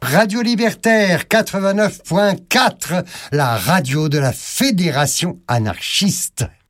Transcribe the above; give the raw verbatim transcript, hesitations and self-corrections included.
Radio Libertaire quatre-vingt-neuf point quatre, la radio de la Fédération anarchiste.